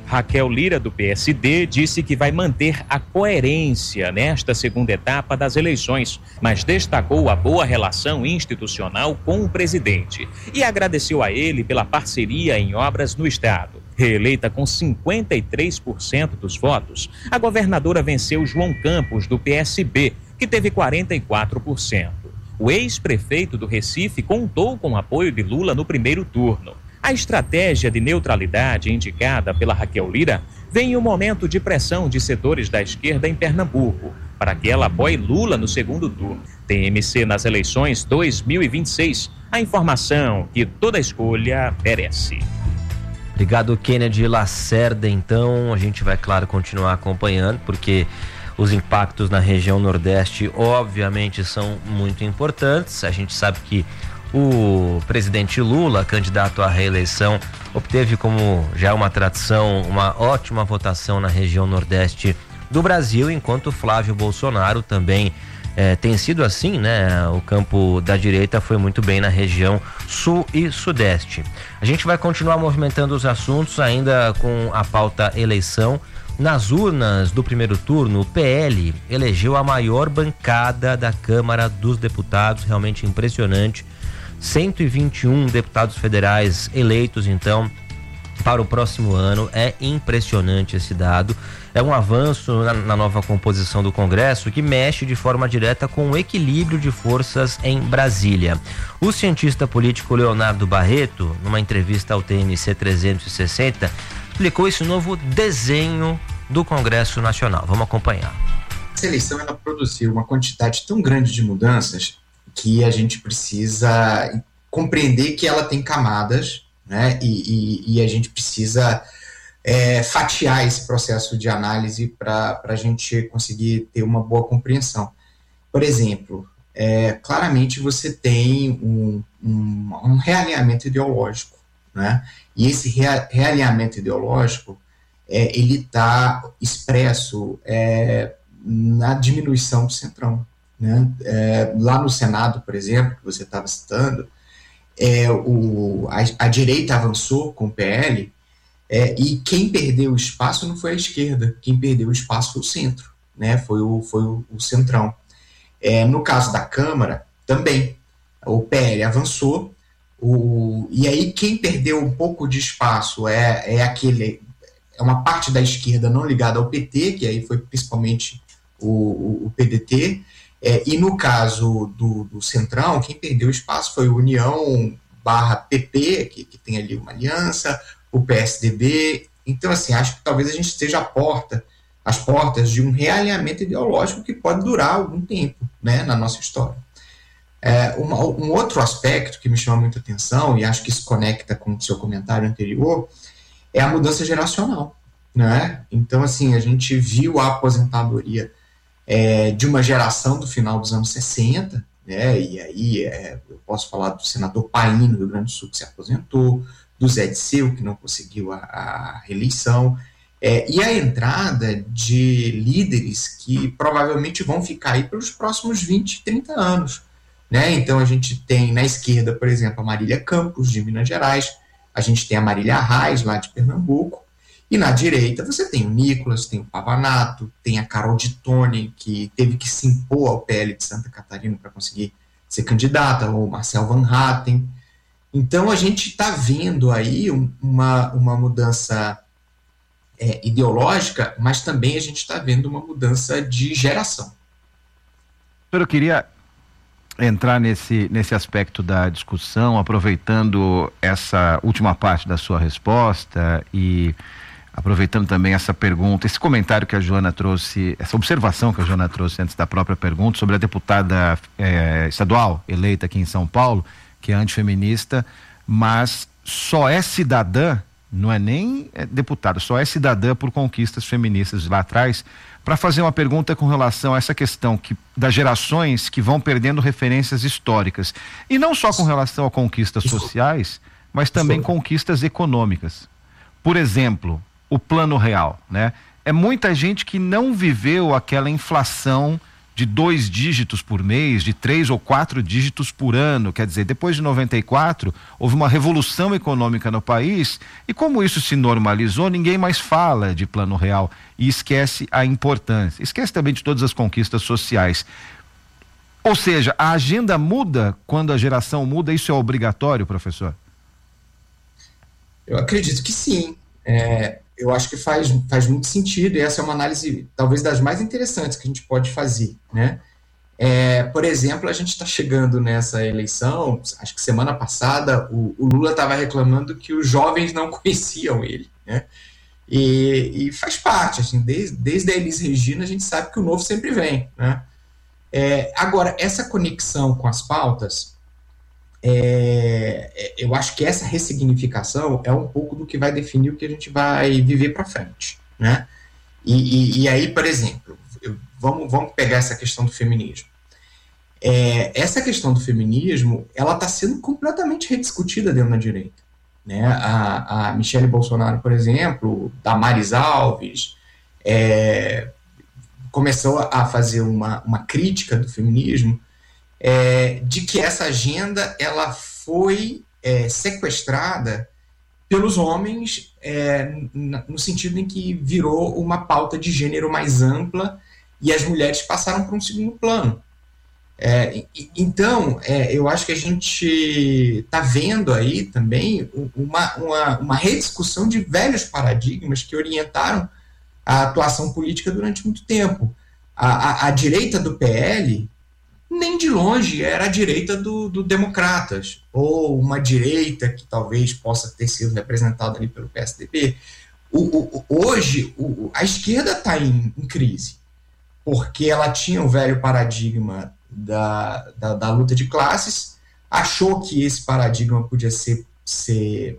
Raquel Lira, do P S D, disse que vai manter a coerência nesta segunda etapa das eleições, mas destacou a boa relação institucional com o presidente e agradeceu a ele pela parceria em obras no estado. Reeleita com cinquenta e três por cento dos votos, a governadora venceu João Campos, do P S B, que teve quarenta e quatro por cento. O ex-prefeito do Recife contou com o apoio de Lula no primeiro turno. A estratégia de neutralidade indicada pela Raquel Lira vem em um momento de pressão de setores da esquerda em Pernambuco, para que ela apoie Lula no segundo turno. T M C nas eleições dois mil e vinte e seis, a informação que toda escolha merece. Obrigado, Kennedy Lacerda. Então, a gente vai, claro, continuar acompanhando, porque os impactos na região Nordeste, obviamente, são muito importantes. A gente sabe que o presidente Lula, candidato à reeleição, obteve, como já é uma tradição, uma ótima votação na região Nordeste do Brasil, enquanto Flávio Bolsonaro também eh, tem sido assim, né? O campo da direita foi muito bem na região Sul e Sudeste. A gente vai continuar movimentando os assuntos ainda com a pauta eleição. Nas urnas do primeiro turno, o P L elegeu a maior bancada da Câmara dos Deputados, realmente impressionante. cento e vinte e um deputados federais eleitos, então, para o próximo ano. É impressionante esse dado. É um avanço na, na nova composição do Congresso que mexe de forma direta com o equilíbrio de forças em Brasília. O cientista político Leonardo Barreto, numa entrevista ao T M C trezentos e sessenta, explicou esse novo desenho do Congresso Nacional. Vamos acompanhar. Essa eleição ela produziu uma quantidade tão grande de mudanças que a gente precisa compreender que ela tem camadas, né? E, e, e a gente precisa é, fatiar esse processo de análise para a gente conseguir ter uma boa compreensão. Por exemplo, é, claramente você tem um, um, um realinhamento ideológico, né? E esse rea, realinhamento ideológico, é, ele está expresso é, na diminuição do centrão. Né? É, lá no Senado, por exemplo, que você estava citando, é, o, a, a direita avançou com o P L é, e quem perdeu o espaço não foi a esquerda, quem perdeu o espaço foi o centro, né? foi, o, foi o, o centrão. É, no caso da Câmara, também, o P L avançou, o, e aí quem perdeu um pouco de espaço é, é aquele, é uma parte da esquerda não ligada ao P T, que aí foi principalmente o, o, o P D T. É, e no caso do, do Centrão, quem perdeu espaço foi o União barra P P, que, que tem ali uma aliança, o P S D B. Então, assim, acho que talvez a gente esteja à porta, às portas de um realinhamento ideológico que pode durar algum tempo, né, na nossa história. É, uma, um outro aspecto que me chama muita atenção, e acho que isso conecta com o seu comentário anterior, é a mudança geracional, né? Então, assim, a gente viu a aposentadoria É, de uma geração do final dos anos sessenta, né, e aí é, eu posso falar do senador Paim, no Rio Grande do Sul, que se aposentou, do Zé Disseu, que não conseguiu a, a reeleição, é, e a entrada de líderes que provavelmente vão ficar aí pelos próximos vinte, trinta anos. Né? Então a gente tem na esquerda, por exemplo, a Marília Campos, de Minas Gerais, a gente tem a Marília Reis, lá de Pernambuco, e na direita você tem o Nicolas, tem o Pavanato, tem a Carol de Tone, que teve que se impor ao P L de Santa Catarina para conseguir ser candidata, ou o Marcel Van Hatten. Então a gente está vendo aí uma, uma mudança é, ideológica, mas também a gente está vendo uma mudança de geração. Eu queria entrar nesse, nesse aspecto da discussão, aproveitando essa última parte da sua resposta e aproveitando também essa pergunta, esse comentário que a Joana trouxe, essa observação que a Joana trouxe antes da própria pergunta sobre a deputada é, estadual eleita aqui em São Paulo, que é antifeminista, mas só é cidadã, não é nem é, deputada, só é cidadã por conquistas feministas lá atrás, para fazer uma pergunta com relação a essa questão que, das gerações que vão perdendo referências históricas. E não só com relação a conquistas sociais, mas também conquistas econômicas. Por exemplo, o Plano Real, né? É muita gente que não viveu aquela inflação de dois dígitos por mês, de três ou quatro dígitos por ano. Quer dizer, depois de noventa e quatro, houve uma revolução econômica no país e como isso se normalizou, ninguém mais fala de Plano Real e esquece a importância. Esquece também de todas as conquistas sociais. Ou seja, a agenda muda quando a geração muda, isso é obrigatório, professor? Eu acredito que sim. É, eu acho que faz, faz muito sentido, e essa é uma análise talvez das mais interessantes que a gente pode fazer, né? É, por exemplo, a gente está chegando nessa eleição, acho que semana passada o, o Lula estava reclamando que os jovens não conheciam ele, né? E, e faz parte, assim, desde, desde a Elis Regina a gente sabe que o novo sempre vem, né? É, agora, essa conexão com as pautas, é, eu acho que essa ressignificação é um pouco do que vai definir o que a gente vai viver para frente, né? E, e, e aí, por exemplo, eu, vamos, vamos pegar essa questão do feminismo. É, essa questão do feminismo, ela está sendo completamente rediscutida dentro da direita, né? A, a Michele Bolsonaro, por exemplo, Damares Alves, é, começou a fazer uma, uma crítica do feminismo, é, de que essa agenda ela foi é, sequestrada pelos homens, é, no sentido em que virou uma pauta de gênero mais ampla e as mulheres passaram para um segundo plano. É, então, é, eu acho que a gente está vendo aí também uma, uma, uma rediscussão de velhos paradigmas que orientaram a atuação política durante muito tempo. A, a, a direita do P L, nem de longe, era a direita do, do Democratas, ou uma direita que talvez possa ter sido representada ali pelo P S D B. O, o, hoje, o, a esquerda está em, em crise, porque ela tinha o velho paradigma da, da, da luta de classes, achou que esse paradigma podia ser, ser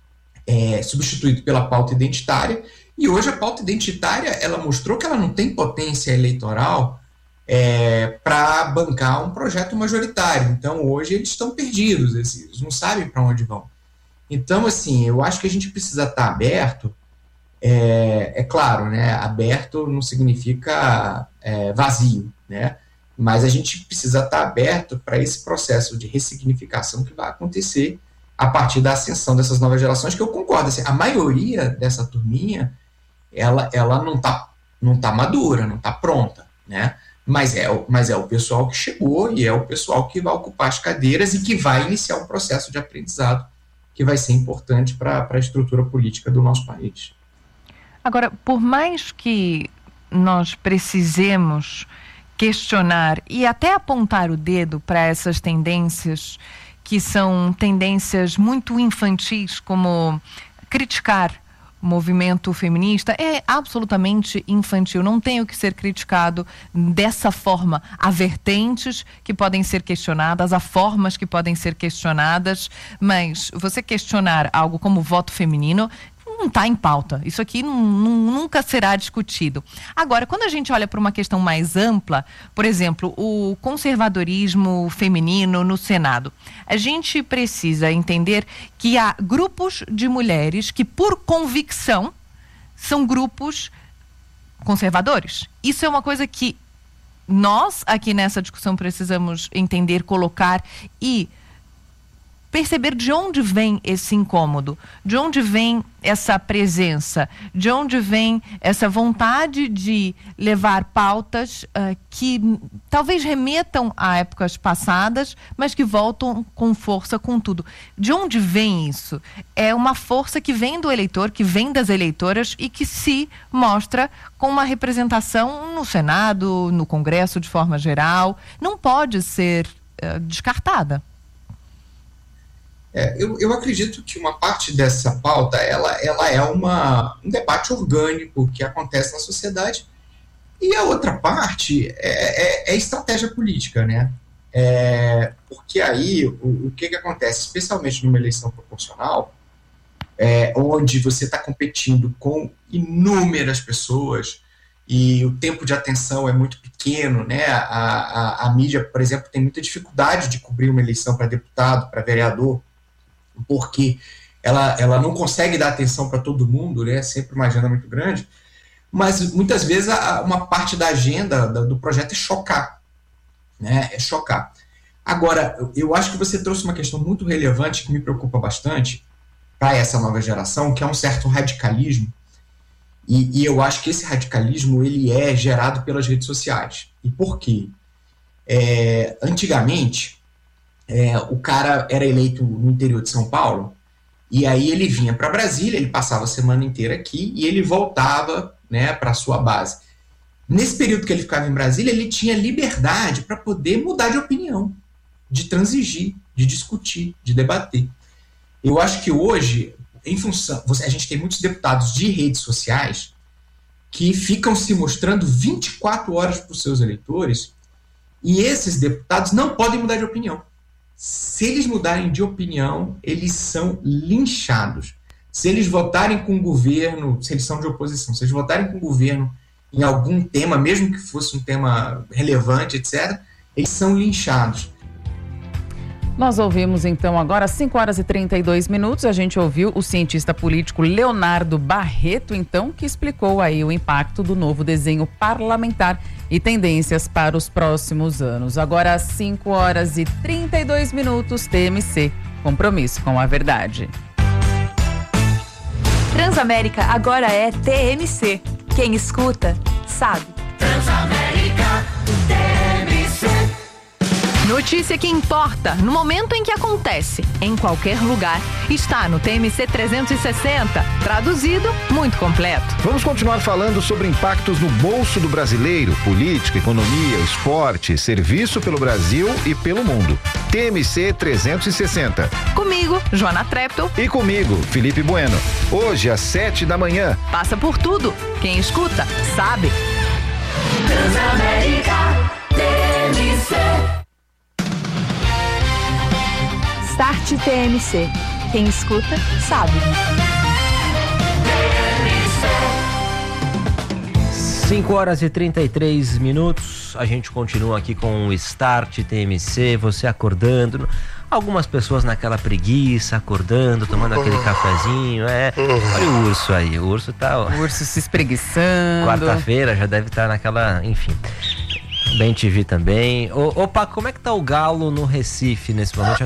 é, substituído pela pauta identitária, e hoje a pauta identitária ela mostrou que ela não tem potência eleitoral é, para bancar um projeto majoritário. Então hoje eles estão perdidos, eles não sabem para onde vão. Então, assim, eu acho que a gente precisa estar aberto, é, é claro, né, aberto não significa é, vazio, né, mas a gente precisa estar aberto para esse processo de ressignificação que vai acontecer a partir da ascensão dessas novas gerações, que eu concordo, assim, a maioria dessa turminha, ela, ela não está não tá madura, não está pronta, né? Mas é, mas é o pessoal que chegou e é o pessoal que vai ocupar as cadeiras e que vai iniciar um processo de aprendizado que vai ser importante para a estrutura política do nosso país. Agora, por mais que nós precisemos questionar e até apontar o dedo para essas tendências que são tendências muito infantis, como criticar o movimento feminista, é absolutamente infantil, não tem o que ser criticado dessa forma. Há vertentes que podem ser questionadas, há formas que podem ser questionadas, mas você questionar algo como o voto feminino não está em pauta. Isso aqui não, não, nunca será discutido. Agora, quando a gente olha para uma questão mais ampla, por exemplo, o conservadorismo feminino no Senado, a gente precisa entender que há grupos de mulheres que, por convicção, são grupos conservadores. Isso é uma coisa que nós, aqui nessa discussão, precisamos entender, colocar e perceber de onde vem esse incômodo, de onde vem essa presença, de onde vem essa vontade de levar pautas uh, que talvez remetam a épocas passadas, mas que voltam com força com tudo. De onde vem isso? É uma força que vem do eleitor, que vem das eleitoras e que se mostra com uma representação no Senado, no Congresso de forma geral, não pode ser uh, descartada. É, eu, eu acredito que uma parte dessa pauta ela, ela é uma, um debate orgânico que acontece na sociedade, e a outra parte é, é, é estratégia política, né? É, porque aí o, o que, que acontece, especialmente numa eleição proporcional, é, onde você está competindo com inúmeras pessoas e o tempo de atenção é muito pequeno, né? A, a, a mídia, por exemplo, tem muita dificuldade de cobrir uma eleição para deputado, para vereador, porque ela, ela não consegue dar atenção para todo mundo, né? Sempre uma agenda muito grande. mas muitas vezes a, uma parte da agenda do, do projeto é chocar, né? É chocar. Agora, eu acho que você trouxe uma questão muito relevante que me preocupa bastante para essa nova geração, que é um certo radicalismo, e, e eu acho que esse radicalismo ele é gerado pelas redes sociais. E por quê? É, antigamente, é, o cara era eleito no interior de São Paulo, e aí ele vinha para Brasília, ele passava a semana inteira aqui, e ele voltava, né, para a sua base. Nesse período que ele ficava em Brasília, ele tinha liberdade para poder mudar de opinião, de transigir, de discutir, de debater. Eu acho que hoje, em função, a gente tem muitos deputados de redes sociais que ficam se mostrando vinte e quatro horas para os seus eleitores, e esses deputados não podem mudar de opinião. Se eles mudarem de opinião, eles são linchados. Se eles votarem com o governo, se eles são de oposição, se eles votarem com o governo em algum tema, mesmo que fosse um tema relevante, etcétera, eles são linchados. Nós ouvimos então agora, cinco horas e trinta e dois minutos, a gente ouviu o cientista político Leonardo Barreto, então, que explicou aí o impacto do novo desenho parlamentar e tendências para os próximos anos. Agora, cinco horas e trinta e dois minutos, T M C, compromisso com a verdade. Transamérica agora é T M C. Quem escuta, sabe. Transamérica, T M C. Notícia que importa no momento em que acontece, em qualquer lugar, está no T M C trezentos e sessenta, traduzido, muito completo. Vamos continuar falando sobre impactos no bolso do brasileiro, política, economia, esporte, serviço pelo Brasil e pelo mundo. T M C trezentos e sessenta. Comigo, Joana Treptow. E comigo, Felipe Bueno. Hoje, às sete da manhã. Passa por tudo. Quem escuta, sabe. Transamérica, T M C. Start T M C. Quem escuta, sabe. cinco horas e trinta e três minutos. A gente continua aqui com o Start T M C. Você acordando. Algumas pessoas naquela preguiça, acordando, tomando aquele cafezinho. É. Olha o urso aí. O urso tá. O urso se espreguiçando. Quarta-feira já deve estar naquela. Enfim. Bem T V também. Ô, ô Paco, como é que tá o galo no Recife nesse momento?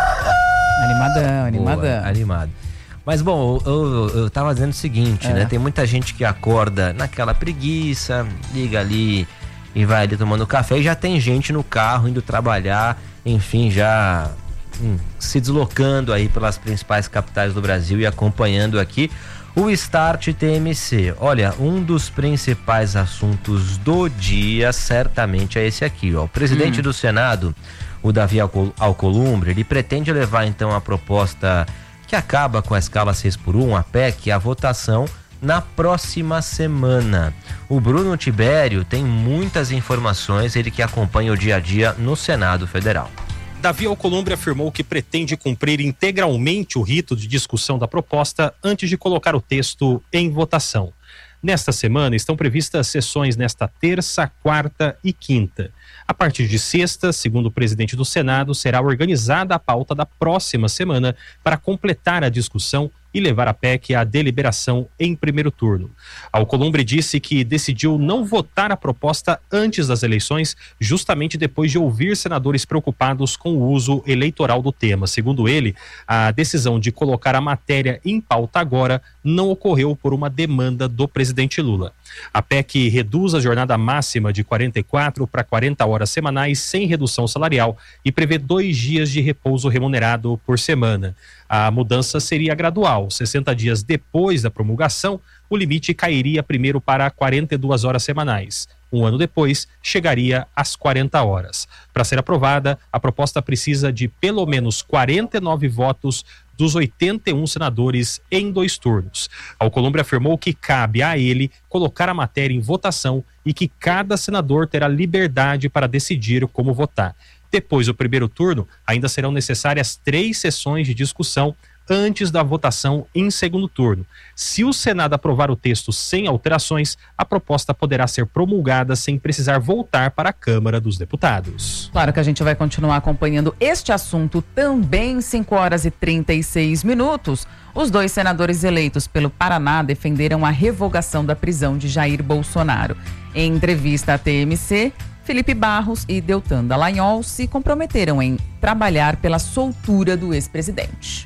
Animadão, animadão. Boa, animado. Mas bom, eu, eu, eu tava dizendo o seguinte, é. né? Tem muita gente que acorda naquela preguiça, liga ali e vai ali tomando café. E já tem gente no carro indo trabalhar, enfim, já hum, se deslocando aí pelas principais capitais do Brasil e acompanhando aqui o Start T M C. Olha, um dos principais assuntos do dia certamente é esse aqui, ó. O presidente hum. do Senado, o Davi Alcolumbre, ele pretende levar então a proposta que acaba com a escala seis por um, a P E C, à votação na próxima semana. O Bruno Tibério tem muitas informações, ele que acompanha o dia a dia no Senado Federal. Davi Alcolumbre afirmou que pretende cumprir integralmente o rito de discussão da proposta antes de colocar o texto em votação. Nesta semana estão previstas sessões nesta terça, quarta e quinta. A partir de sexta, segundo o presidente do Senado, será organizada a pauta da próxima semana para completar a discussão e levar a P E C à deliberação em primeiro turno. Alcolumbre disse que decidiu não votar a proposta antes das eleições, justamente depois de ouvir senadores preocupados com o uso eleitoral do tema. Segundo ele, a decisão de colocar a matéria em pauta agora não ocorreu por uma demanda do presidente Lula. A P E C reduz a jornada máxima de quarenta e quatro para quarenta horas semanais sem redução salarial e prevê dois dias de repouso remunerado por semana. A mudança seria gradual. sessenta dias depois da promulgação, o limite cairia primeiro para quarenta e duas horas semanais. Um ano depois, chegaria às quarenta horas. Para ser aprovada, a proposta precisa de pelo menos quarenta e nove votos dos oitenta e um senadores em dois turnos. Alcolumbre afirmou que cabe a ele colocar a matéria em votação e que cada senador terá liberdade para decidir como votar. Depois do primeiro turno, ainda serão necessárias três sessões de discussão antes da votação em segundo turno. Se o Senado aprovar o texto sem alterações, a proposta poderá ser promulgada sem precisar voltar para a Câmara dos Deputados. Claro que a gente vai continuar acompanhando este assunto também, cinco horas e trinta e seis minutos. Os dois senadores eleitos pelo Paraná defenderam a revogação da prisão de Jair Bolsonaro. Em entrevista à T M C, Felipe Barros e Deltan Dallagnol se comprometeram em trabalhar pela soltura do ex-presidente.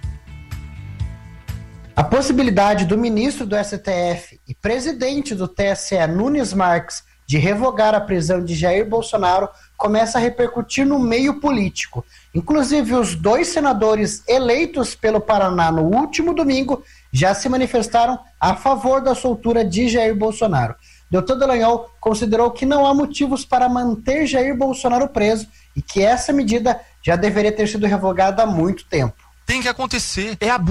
A possibilidade do ministro do S T F e presidente do T S E, Nunes Marques, de revogar a prisão de Jair Bolsonaro começa a repercutir no meio político. Inclusive, os dois senadores eleitos pelo Paraná no último domingo já se manifestaram a favor da soltura de Jair Bolsonaro. Deltan Dallagnol considerou que não há motivos para manter Jair Bolsonaro preso e que essa medida já deveria ter sido revogada há muito tempo. Tem que acontecer. É abuso.